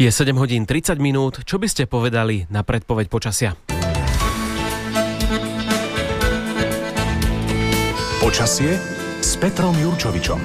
Je 7 hodín 30 minút. Čo by ste povedali na predpoveď počasia? Počasie s Petrom Jurčovičom.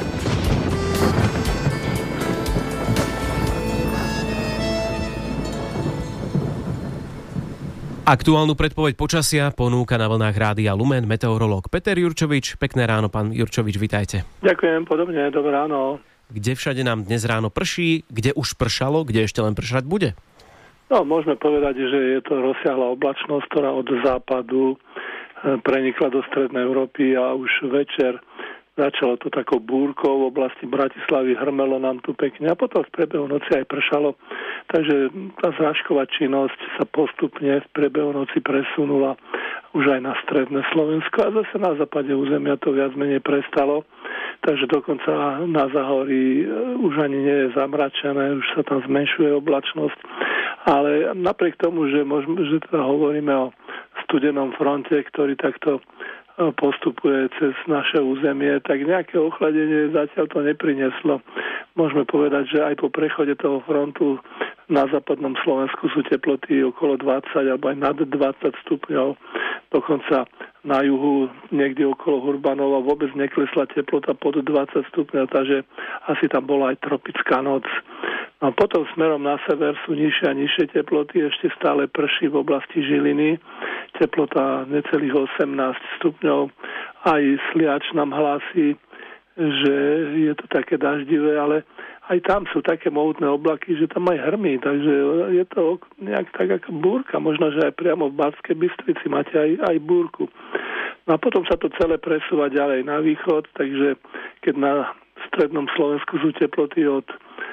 Aktuálnu predpoveď počasia ponúka na vlnách Rádia Lumen meteorológ Peter Jurčovič. Pekné ráno, pán Jurčovič, vitajte. Ďakujem, podobne, dobré ráno. Kde všade nám dnes ráno prší, kde už pršalo, kde ešte len pršať bude? No, môžeme povedať, že je to rozsiahla oblačnosť, ktorá od západu prenikla do strednej Európy a už večer začalo to takou búrkou v oblasti Bratislavy, hrmelo nám tu pekne a potom v priebehu noci aj pršalo. Takže tá zrážková činnosť sa postupne v priebehu noci presunula už aj na stredné Slovensko a zase na západe územia to viac menej prestalo. Takže dokonca na Záhorí už ani nie je zamračené, už sa tam zmenšuje oblačnosť. Ale napriek tomu, že teda hovoríme o studenom fronte, ktorý takto postupuje cez naše územie, tak nejaké ochladenie zatiaľ to neprinieslo. Môžeme povedať, že aj po prechode toho frontu na západnom Slovensku sú teploty okolo 20 alebo aj nad 20 stupňov. Dokonca na juhu niekde okolo Hurbanova vôbec neklesla teplota pod 20 stupňov, takže asi tam bola aj tropická noc. A potom smerom na sever sú nižšie a nižšie teploty, ešte stále prší v oblasti Žiliny, teplota necelých 18 stupňov. Aj Sliač nám hlási, že je to také daždivé, ale aj tam sú také mohutné oblaky, že tam aj hrmí, takže je to nejak tak ako búrka, možno, že aj priamo v Banskej Bystrici máte aj búrku. No a potom sa to celé presúva ďalej na východ, takže keď na strednom Slovensku sú teploty od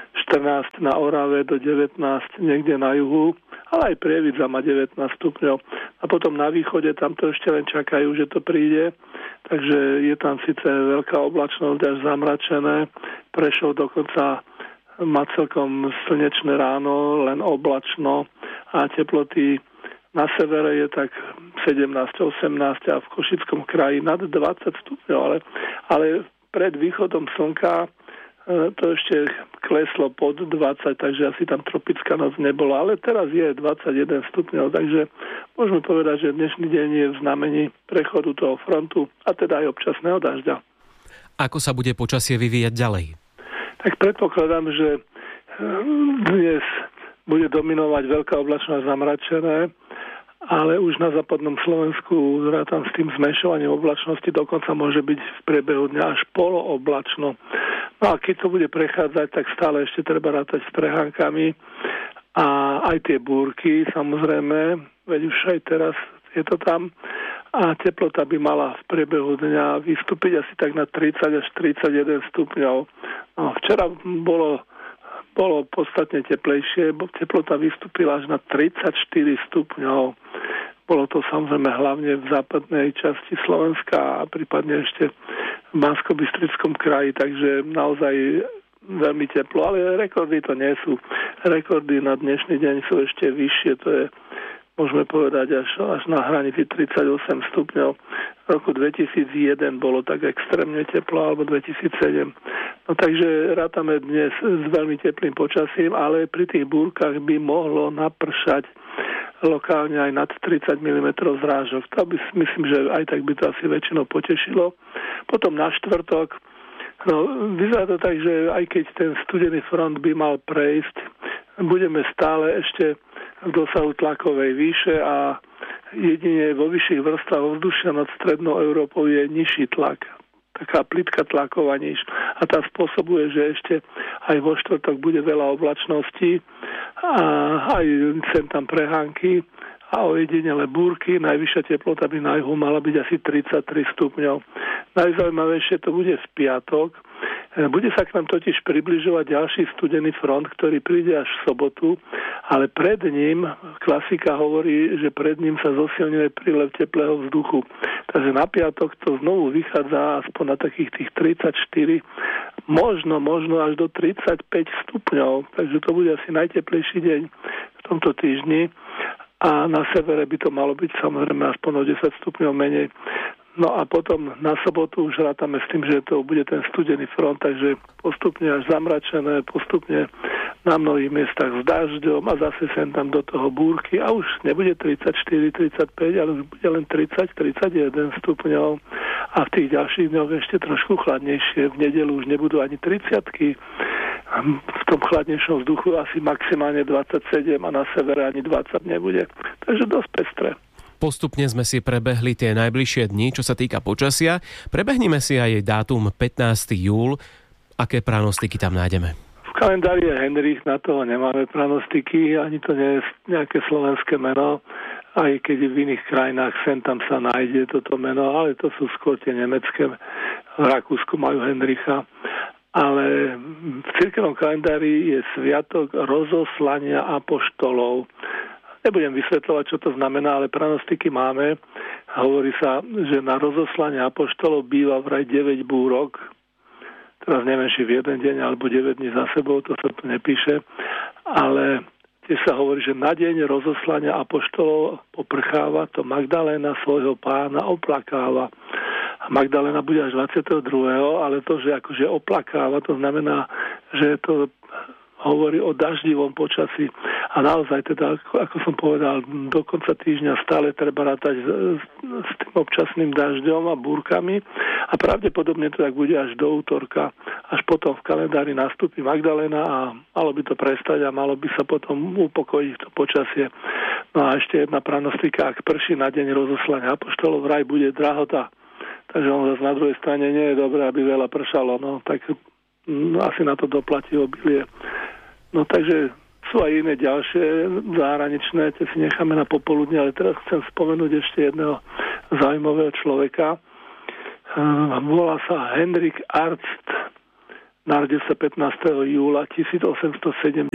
14 na Orave do 19 niekde na juhu, ale aj Prievidza má 19 stupňov. A potom na východe tam to ešte len čakajú, že to príde. Takže je tam síce veľká oblačnosť až zamračené. Prešov dokonca má celkom slnečné ráno, len oblačno a teploty na severe je tak 17-18 a v Košickom kraji nad 20 stupňov. Ale pred východom slnka to ešte kleslo pod 20, takže asi tam tropická noc nebola. Ale teraz je 21 stupňov, takže môžeme povedať, že dnešný deň je v znamení prechodu toho frontu a teda aj občasného dažďa. Ako sa bude počasie vyvíjať ďalej? Tak predpokladám, že dnes bude dominovať veľká oblačnosť zamračené, ale už na západnom Slovensku rátam s tým zmenšovaním oblačnosti, dokonca môže byť v priebehu dňa až polooblačno. No a keď to bude prechádzať, tak stále ešte treba rátať s prehánkami a aj tie búrky, samozrejme, veď už aj teraz je to tam a teplota by mala v priebehu dňa vystúpiť asi tak na 30 až 31 stupňov. No, včera bolo podstatne teplejšie, bo teplota vystúpila až na 34 stupňov. Bolo to samozrejme hlavne v západnej časti Slovenska a prípadne ešte v Banskobystrickom kraji, takže naozaj veľmi teplo, ale rekordy to nie sú. Rekordy na dnešný deň sú ešte vyššie, to je, môžeme povedať, až na hranici 38 stupňov. V roku 2001 bolo tak extrémne teplo, alebo 2007. No takže rátame dnes s veľmi teplým počasím, ale pri tých búrkach by mohlo napršať lokálne aj nad 30 mm zrážok. To by, myslím, že aj tak by to asi väčšinou potešilo. Potom na štvrtok, vyzerá to tak, že aj keď ten studený front by mal prejsť, budeme stále ešte v dosahu tlakovej výše a jedine vo vyšších vrstvách ovzdušia nad strednou Európou je nižší tlak. Taká plytka tlaková níž. A tá spôsobuje, že ešte aj vo štvrtok bude veľa oblačností a aj sem tam prehánky a ojedinele búrky. Najvyššia teplota by na juhu mala byť asi 33 stupňov. Najzaujímavejšie to bude v piatok. Bude sa k nám totiž približovať ďalší studený front, ktorý príde až v sobotu, ale pred ním, klasika hovorí, že pred ním sa zosilňuje prílev teplého vzduchu. Takže na piatok to znovu vychádza aspoň na takých tých 34, možno až do 35 stupňov. Takže to bude asi najteplejší deň v tomto týždni. A na severe by to malo byť samozrejme aspoň o 10 stupňov menej. No a potom na sobotu už rátame s tým, že to bude ten studený front, takže postupne až zamračené, postupne na mnohých miestach s dažďom a zase sem tam do toho búrky a už nebude 34, 35, ale už bude len 30, 31 stupňov a v tých ďalších dňoch ešte trošku chladnejšie. V nedeľu už nebudú ani 30-ky. V tom chladnejšom vzduchu asi maximálne 27 a na severe ani 20 nebude. Takže dosť pestré. Postupne sme si prebehli tie najbližšie dni, čo sa týka počasia. Prebehnime si aj dátum 15. júl. Aké pranostiky tam nájdeme? V kalendári je Henrich, na toho nemáme pranostiky, ani to nie je nejaké slovenské meno, aj keď v iných krajinách sem tam sa nájde toto meno, ale to sú skôr tie nemecké. V Rakúsku majú Henricha. Ale v cirkevnom kalendári je sviatok rozoslania apoštolov. Nebudem vysvetľovať, čo to znamená, ale pranostiky máme. Hovorí sa, že na rozoslanie apoštolov býva vraj 9 búrok. Teraz neviem, či v jeden deň alebo 9 dní za sebou, to sa tu nepíše. Ale tiež sa hovorí, že na deň rozoslania apoštolov poprcháva to Magdaléna svojho pána oplakáva. Magdaléna bude až 22., ale to, že akože oplakáva, to znamená, že to hovorí o daždivom počasí. A naozaj teda, ako som povedal, do konca týždňa stále treba rátať s tým občasným dažďom a búrkami a pravdepodobne to tak bude až do útorka. Až potom v kalendári nastúpi Magdaléna a malo by to prestať a malo by sa potom upokojiť to počasie. No a ešte jedna pranostika, ak prší na deň rozoslania apoštolov, vraj bude drahota. Takže on zase na druhej strane nie je dobré, aby veľa pršalo. No tak asi na to doplatí obilie. No takže sú aj iné ďalšie zahraničné, tie si necháme na popoludne, ale teraz chcem spomenúť ešte jedného zaujímavého človeka. Volá sa Henrik Arzt, narodil sa 15. júla 1871.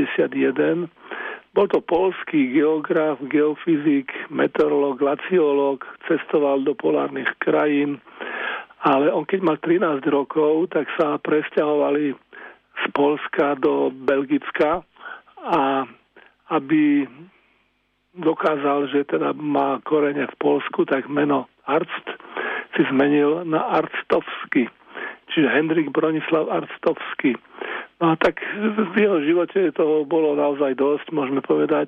Bol to poľský geograf, geofyzik, meteorológ, glaciológ, cestoval do polárnych krajín, ale on keď mal 13 rokov, tak sa presťahovali z Poľska do Belgicka a aby dokázal, že teda má korene v Poľsku, tak meno Arzt si zmenil na Arztovský, čiže Henrik Bronislav Arztovský. No a tak v jeho živote toho bolo naozaj dosť, môžeme povedať.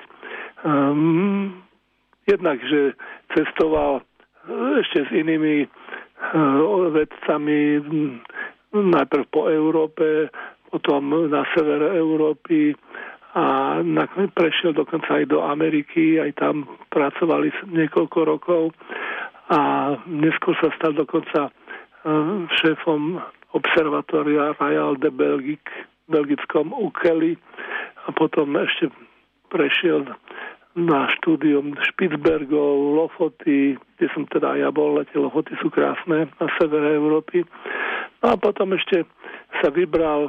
Jednak, že cestoval ešte s inými vedcami najprv po Európe, potom na severe Európy a prešiel dokonca aj do Ameriky, aj tam pracovali niekoľko rokov a neskôr sa stal dokonca šéfom observatória Royal de Belgique v belgickom Ukeli a potom ešte prešiel na štúdium Špicbergov, Lofoty, kde som teda ja bol, tie Lofoty sú krásne na severe Európy. No a potom ešte sa vybral,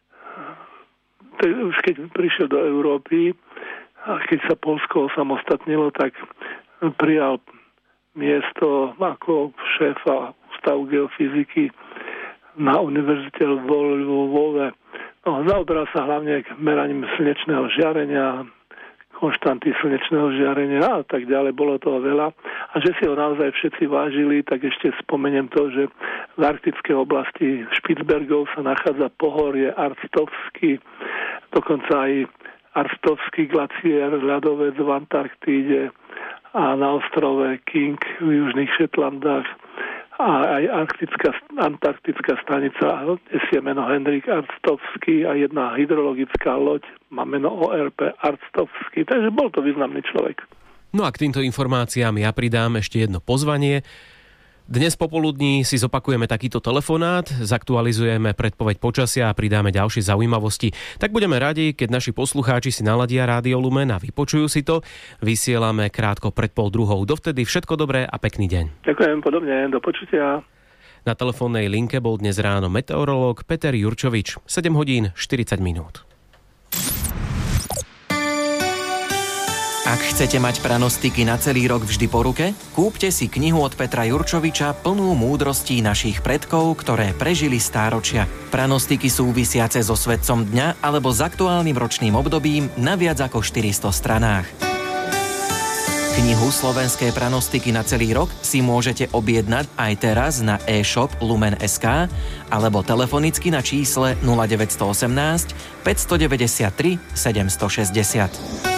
už keď prišiel do Európy a keď sa Poľsko osamostatnilo, tak prijal miesto ako šéfa Ústavu geofyziky na univerzite v Lvove. No, zaoberal sa hlavne meraním slnečného žiarenia, konštanty slnečného žiarenia a tak ďalej, bolo toho veľa. A že si ho naozaj všetci vážili, tak ešte spomeniem to, že v arktickej oblasti Špicbergov sa nachádza pohorie Arztovský, dokonca aj Arztovský glaciér, ľadovec v Antarktíde a na ostrove King v Južných Šetlandách a aj antarktická stanica nesie meno Henrik Arztovský a jedna hydrologická loď má meno ORP Arztovský, takže bol to významný človek. No a k týmto informáciám ja pridám ešte jedno pozvanie. Dnes popoludní si zopakujeme takýto telefonát, zaktualizujeme predpoveď počasia a pridáme ďalšie zaujímavosti. Tak budeme radi, keď naši poslucháči si naladia Rádio Lumen a vypočujú si to. Vysielame krátko pred 12:30. Dovtedy všetko dobré a pekný deň. Ďakujem, podobne, do počutia. Na telefónnej linke bol dnes ráno meteorológ Peter Jurčovič. 7:40. Ak chcete mať pranostiky na celý rok vždy po ruke, kúpte si knihu od Petra Jurčoviča plnú múdrostí našich predkov, ktoré prežili stáročia. Pranostiky súvisiace so svetcom dňa alebo s aktuálnym ročným obdobím na viac ako 400 stranách. Knihu Slovenské pranostiky na celý rok si môžete objednať aj teraz na e-shop Lumen.sk alebo telefonicky na čísle 0918 593 760.